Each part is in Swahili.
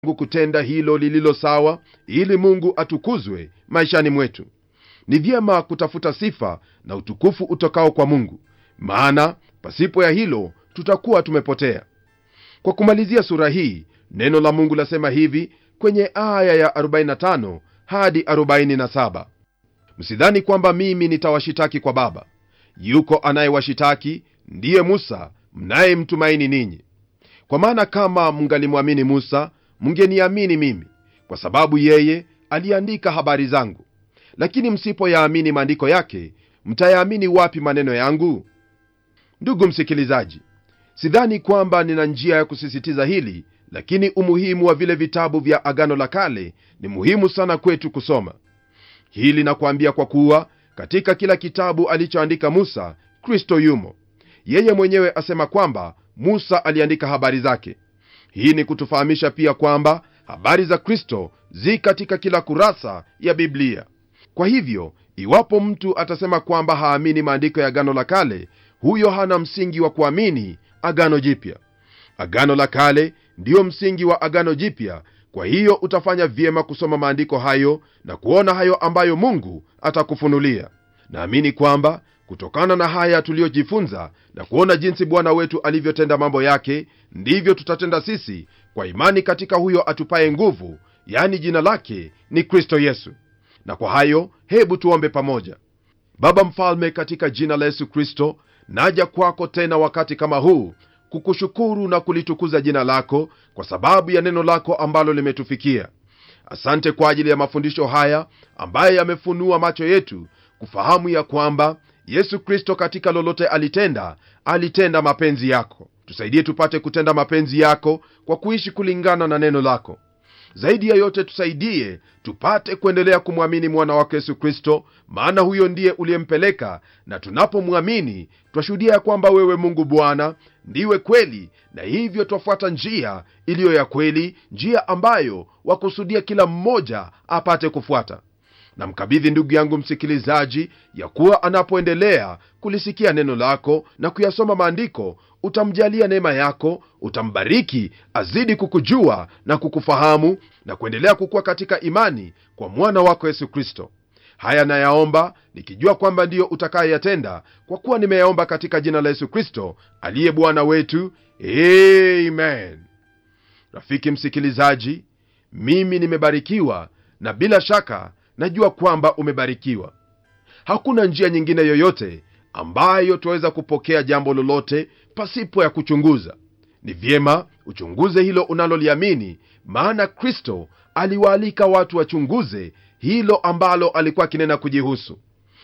kutenda hilo lililo sawa, ili Mungu atukuzwe maishani mwetu. Ni vyema kutafuta sifa na utukufu utokao kwa Mungu, maana pasipo ya hilo tutakuwa tumepotea. Kwa kumalizia sura hii, neno la Mungu lasema hivi kwenye aya ya 45 hadi 47: Msidhani kwamba mimi nitawashitaki kwa Baba. Yuko anayewashitaki, ndiye Musa mnayemtumaini ninyi. Kwa maana kama mngalimwamini Musa, mngeniamini mimi, kwa sababu yeye aliandika habari zangu. Lakini msipoyaamini maandiko yake, mtayaamini wapi maneno yangu? Ndugu msikilizaji, sidhani kwamba nina njia ya kusisitiza hili, lakini umuhimu wa vile vitabu vya Agano la Kale ni muhimu sana kwetu kusoma. Hili nakwambia kwa kuwa katika kila kitabu alichoandika Musa, Kristo yumo. Yeye mwenyewe asema kwamba Musa aliandika habari zake. Hii ni kutufahamisha pia kwamba habari za Kristo zi katika kila kurasa ya Biblia. Kwa hivyo, iwapo mtu atasema kwamba haamini maandiko ya Agano la Kale, huyo hana msingi wa kuamini Agano Jipya. Agano la Kale ndiyo msingi wa Agano Jipya. Kwa hiyo utafanya vyema kusoma maandiko hayo na kuona hayo ambayo Mungu atakufunulia. Naamini kwamba kutokana na haya tuliyojifunza na kuona jinsi Bwana wetu alivyotenda mambo yake, ndivyo tutatenda sisi kwa imani katika huyo atupaye nguvu, yani jina lake ni Kristo Yesu. Na kwa hayo, hebu tuombe pamoja. Baba Mfalme, katika jina la Yesu Kristo, naja kwako tena wakati kama huu kukushukuru na kulitukuza jina lako kwa sababu ya neno lako ambalo limetufikia. Asante kwa ajili ya mafundisho haya ambaye yamefunua macho yetu kufahamu ya kwamba Yesu Kristo katika lolote alitenda mapenzi yako. Tusaidie tupate kutenda mapenzi yako kwa kuishi kulingana na neno lako. Zaidi ya yote, tusaidie tupate kuendelea kumwamini mwana wako Yesu Kristo, maana huyo ndiye uliyempeleka, na tunapomwamini twashuhudia kwamba wewe Mungu Bwana ndiwe kweli, na hivyo twafuata njia iliyo ya kweli, njia ambayo wakusudia kila mmoja apate kufuata. Na mkabidhi ndugu yangu msikilizaji ya kuwa anapoendelea kulisikia neno lako na kuyasoma maandiko, utamjalia neema yako, utambariki azidi kukujua na kukufahamu na kuendelea kukua katika imani kwa mwana wako Yesu Kristo. Haya nayaomba nikijua kwamba ndiyo utakayeyatenda, kwa kuwa nimeyaomba katika jina la Yesu Kristo aliye Bwana wetu. Amen. Rafiki msikilizaji, mimi nimebarikiwa na bila shaka najua kwamba umebarikiwa. Hakuna njia nyingine yoyote ambayo tuweza kupokea jambo lolote pasipo ya kuchunguza. Ni vyema uchunguze hilo unaloliamini, maana Kristo aliwaalika watu wachunguze hilo ambalo alikuwa kinena kujihusu.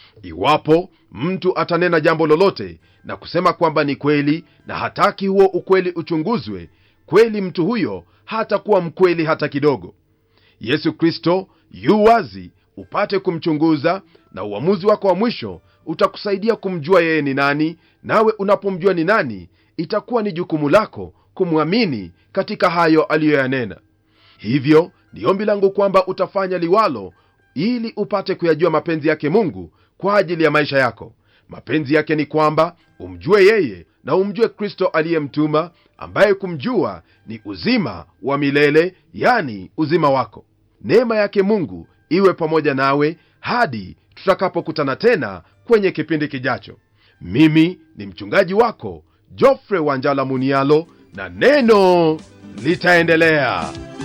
Iwapo mtu atanena jambo lolote na kusema kwamba ni kweli na hataki huo ukweli uchunguzwe, kweli mtu huyo hatakuwa mkweli hata kidogo. Yesu Kristo yu wazi upate kumchunguza, na uamuzi wako wa mwisho utakusaidia kumjua yeye ni nani. Nawe unapomjua ni nani, itakuwa ni jukumu lako kumwamini katika hayo aliyoyanena. Hivyo ni ombi langu kwamba utafanya liwalo ili upate kuyajua mapenzi yake Mungu kwa ajili ya maisha yako. Mapenzi yake ni kwamba umjue yeye na umjue Kristo aliyemtuma, ambaye kumjua ni uzima wa milele, yani uzima wako. Neema yake Mungu iwe pamoja nawe hadi tutakapokutana tena kwenye kipindi kijacho. Mimi ni mchungaji wako Geoffrey Wanjala Munialo, na neno litaendelea.